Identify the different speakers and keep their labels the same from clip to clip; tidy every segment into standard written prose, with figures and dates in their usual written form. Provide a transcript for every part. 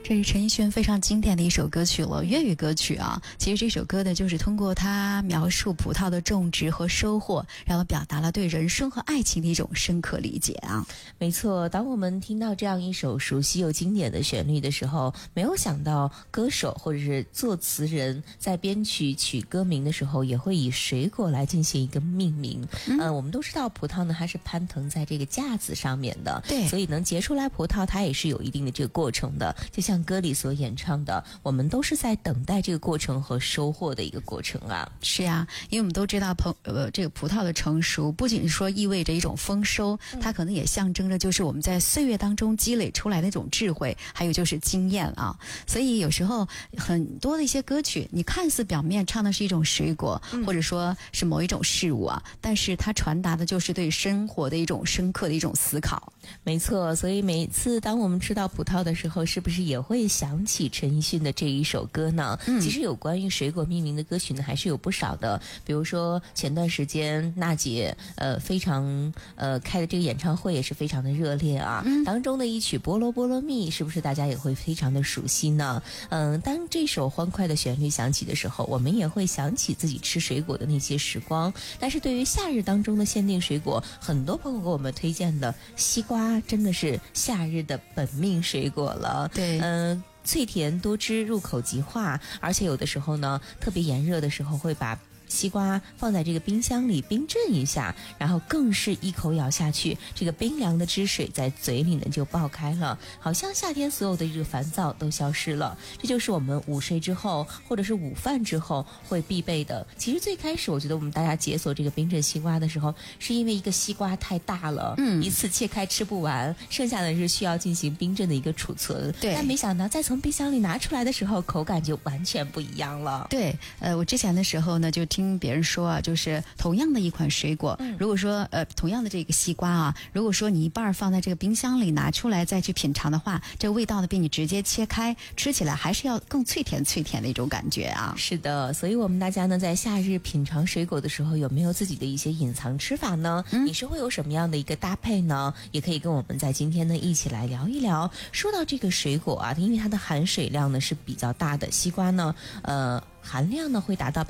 Speaker 1: 这是陈奕迅非常经典的一首歌曲了，粤语歌曲啊。其实这首歌呢，就是通过它描述葡萄的种植和收获，然后表达了对人生和爱情的一种深刻理解啊。
Speaker 2: 没错，当我们听到这样一首熟悉又经典的旋律的时候，没有想到歌手或者是作词人在编曲取歌名的时候，也会以水果来进行一个命名。我们都知道葡萄呢，它是攀藤在这个架子上面的，
Speaker 1: 对，
Speaker 2: 所以能结出来葡萄，它也是有一定的这个过程的。就像歌里所演唱的，我们都是在等待这个过程和收获的一个过程啊。
Speaker 1: 是啊，因为我们都知道这个葡萄的成熟，不仅是说意味着一种丰收，它可能也象征着就是我们在岁月当中积累出来的一种智慧，还有就是经验啊。所以有时候很多的一些歌曲，你看似表面唱的是一种水果，或者说是某一种事物啊，但是它传达的就是对生活的一种深刻的一种思考。
Speaker 2: 没错，所以每次当我们吃到葡萄的时候，是不是也会想起陈奕迅的这一首歌呢？其实有关于水果命名的歌曲呢，还是有不少的。比如说前段时间娜姐非常开的这个演唱会也是非常的热烈啊。当中的一曲《菠萝菠萝蜜》，是不是大家也会非常的熟悉呢？当这首欢快的旋律响起的时候，我们也会想起自己吃水果的那些时光。但是对于夏日当中的限定水果，很多朋友给我们推荐的西瓜，真的是夏日的本命水果了。
Speaker 1: 对，
Speaker 2: 脆甜多汁，入口即化，而且有的时候呢，特别炎热的时候会把西瓜放在这个冰箱里冰镇一下，然后更是一口咬下去，这个冰凉的汁水在嘴里呢就爆开了，好像夏天所有的这个烦躁都消失了。这就是我们午睡之后或者是午饭之后会必备的。其实最开始我觉得我们大家解锁这个冰镇西瓜的时候，是因为一个西瓜太大了，一次切开吃不完，剩下的是需要进行冰镇的一个储存。
Speaker 1: 对，
Speaker 2: 但没想到再从冰箱里拿出来的时候，口感就完全不一样了。
Speaker 1: 对，我之前的时候呢，就听别人说啊，就是同样的一款水果，如果说同样的这个西瓜啊，如果说你一半放在这个冰箱里拿出来再去品尝的话，这个味道呢比你直接切开吃起来还是要更脆甜脆甜的一种感觉啊。
Speaker 2: 是的，所以我们大家呢在夏日品尝水果的时候，有没有自己的一些隐藏吃法呢？你是会有什么样的一个搭配呢？也可以跟我们在今天呢一起来聊一聊。说到这个水果啊，因为它的含水量呢是比较大的，西瓜呢含量呢会达到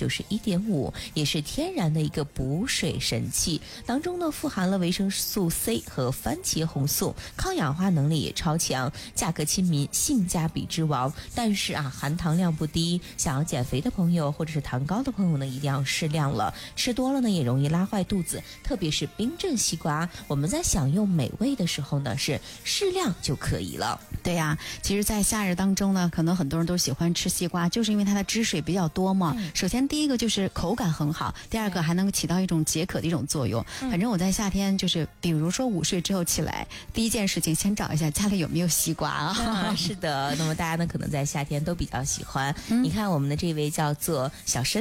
Speaker 2: 91.5%，也是天然的一个补水神器。当中呢富含了维生素 C 和番茄红素，抗氧化能力也超强，价格亲民，性价比之王。但是啊，含糖量不低，想要减肥的朋友或者是糖高的朋友呢，一定要适量了。吃多了呢也容易拉坏肚子，特别是冰镇西瓜，我们在享用美味的时候呢，是适量就可以了。
Speaker 1: 对呀，其实在夏日当中呢，可能很多人都喜欢吃西瓜，就是因为它的汁水比较多嘛。首先第一个就是口感很好，第二个还能起到一种解渴的一种作用。反正我在夏天就是比如说午睡之后起来，第一件事情先找一下家里有没有西瓜啊。
Speaker 2: 是的，那么大家呢可能在夏天都比较喜欢。你看我们的这位叫做小申